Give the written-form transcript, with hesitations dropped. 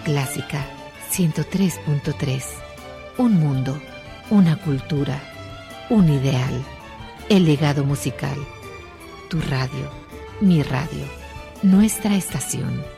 Clásica 103.3. Un mundo, una cultura, un ideal. El legado musical. Tu radio, mi radio, nuestra estación.